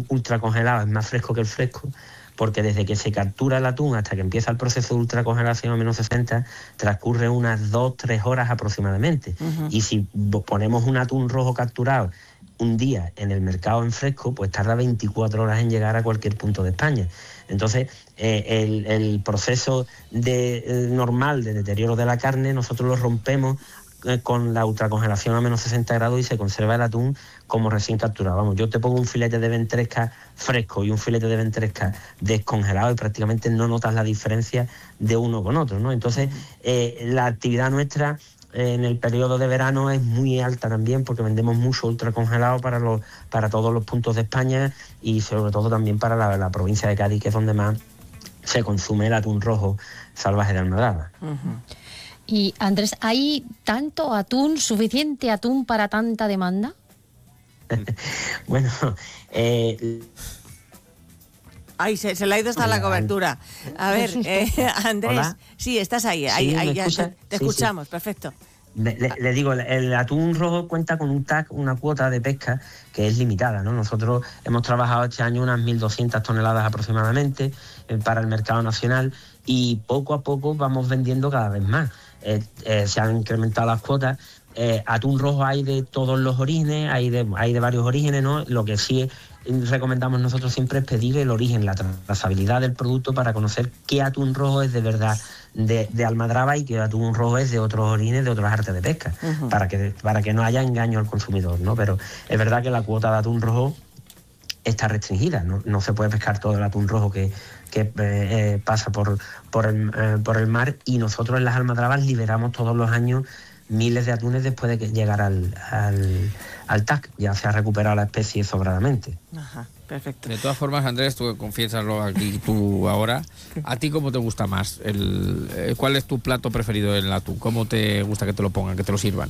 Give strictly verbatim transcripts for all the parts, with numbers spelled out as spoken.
atún ultracongelado es más fresco que el fresco, porque desde que se captura el atún hasta que empieza el proceso de ultracongelación a menos sesenta, transcurre unas dos, tres horas aproximadamente. Uh-huh. Y si ponemos un atún rojo capturado un día en el mercado en fresco, pues tarda veinticuatro horas en llegar a cualquier punto de España. Entonces, eh, el, el proceso de, eh, normal de deterioro de la carne, nosotros lo rompemos eh, con la ultracongelación a menos sesenta grados y se conserva el atún como recién capturado. Vamos, yo te pongo un filete de ventresca fresco y un filete de ventresca descongelado y prácticamente no notas la diferencia de uno con otro, ¿no? Entonces, eh, la actividad nuestra en el periodo de verano es muy alta también, porque vendemos mucho ultracongelado para los para todos los puntos de España y sobre todo también para la, la provincia de Cádiz, que es donde más se consume el atún rojo salvaje de Almadraba. Uh-huh. Y Andrés, ¿hay tanto atún, suficiente atún para tanta demanda? Bueno, eh... Ay, se, se le ha ido hasta la cobertura. A ver, eh, Andrés, ¿Hola? Sí, estás ahí, ahí, ¿Sí, ahí me ya escucha? te, te Sí, escuchamos, sí. Perfecto. Le, le, le digo, el atún rojo cuenta con un T A C, una cuota de pesca que es limitada, ¿no? Nosotros hemos trabajado este año unas mil doscientas toneladas aproximadamente eh, para el mercado nacional y poco a poco vamos vendiendo cada vez más. Eh, eh, se han incrementado las cuotas. Eh, atún rojo hay de todos los orígenes, hay de, hay de varios orígenes, ¿no? Lo que sí recomendamos nosotros siempre es pedir el origen, la trazabilidad del producto para conocer qué atún rojo es de verdad de, de Almadraba y qué atún rojo es de otros orígenes, de otras artes de pesca, uh-huh. para que para que no haya engaño al consumidor, ¿no? Pero es verdad que la cuota de atún rojo está restringida, no, no se puede pescar todo el atún rojo que, que eh, eh, pasa por, por, el, eh, por el mar, y nosotros en las Almadrabas liberamos todos los años miles de atunes después de que llegar al, al, al T A C. Ya se ha recuperado la especie sobradamente. Ajá, perfecto. De todas formas, Andrés, tú confiésalo aquí tú ahora. ¿A ti cómo te gusta más? El, eh, ¿Cuál es tu plato preferido en el atún? ¿Cómo te gusta que te lo pongan, que te lo sirvan?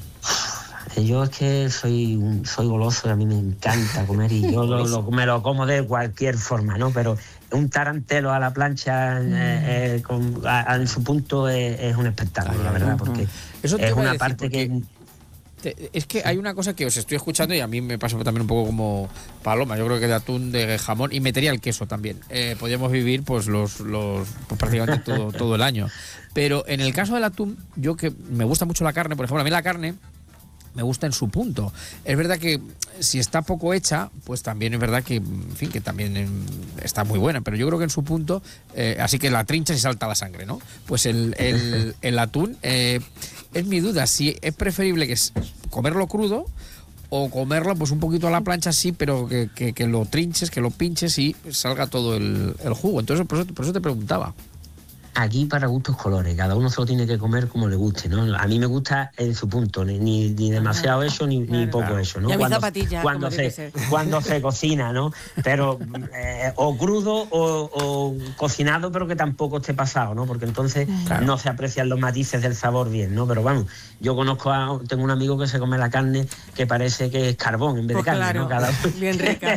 Yo es que soy soy goloso y a mí me encanta comer y yo lo, lo, me lo como de cualquier forma, ¿no? Pero un tarantelo a la plancha mm. eh, eh, con, a, en su punto es, es un espectáculo, Ay, la verdad, porque Eso te es una decir, parte que... Te, es que hay una cosa que os estoy escuchando y a mí me pasa también un poco como Paloma. Yo creo que de atún, de jamón, y metería el queso también. Eh, podríamos vivir pues los, los pues, prácticamente todo, todo el año. Pero en el caso del atún, yo que me gusta mucho la carne, por ejemplo, a mí la carne me gusta en su punto. Es verdad que si está poco hecha, pues también es verdad que, en fin, que también en, está muy buena, pero yo creo que en su punto, eh, así que la trincha y salta la sangre, ¿no? Pues el, el, el atún, eh, es mi duda, si es preferible que es comerlo crudo o comerlo pues un poquito a la plancha, sí, pero que, que, que lo trinches, que lo pinches y salga todo el, el jugo. Entonces, por eso, por eso te preguntaba. Aquí para gustos colores, cada uno se lo tiene que comer como le guste, ¿no? A mí me gusta en su punto, ni, ni, ni demasiado ah, eso ni, claro, ni poco claro. eso, ¿no? Y a cuando, zapatilla, cuando, se, cuando se cocina, ¿no? Pero eh, o crudo o, o cocinado, pero que tampoco esté pasado, ¿no? Porque entonces claro. no se aprecian los matices del sabor bien, ¿no? Pero vamos, yo conozco a, tengo un amigo que se come la carne que parece que es carbón en vez pues de carne, claro, ¿no? Cada, bien rica.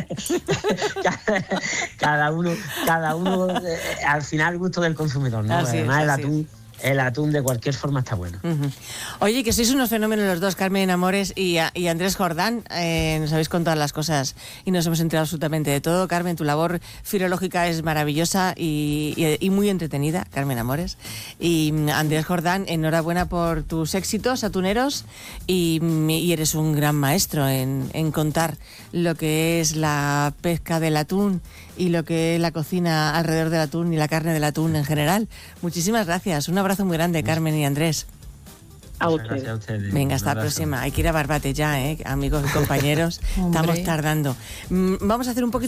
cada, cada uno, cada uno eh, al final el gusto del consumidor, ¿no? Así Además es, el así atún, es. el atún de cualquier forma está bueno. Uh-huh. Oye, que sois unos fenómenos los dos, Carmen Amores y, y Andrés Jordán. Eh, nos habéis contado las cosas y nos hemos enterado absolutamente de todo. Carmen, tu labor filológica es maravillosa y, y, y muy entretenida, Carmen Amores. Y Andrés Jordán, enhorabuena por tus éxitos atuneros y, y eres un gran maestro en, en contar lo que es la pesca del atún y lo que es la cocina alrededor del atún y la carne del atún en general. Muchísimas gracias. Un abrazo muy grande, Carmen y Andrés. A ustedes. Gracias a ustedes. Venga, hasta la próxima. Hay que ir a Barbate ya, ¿eh? Amigos y compañeros. Estamos tardando. Vamos a hacer un poquito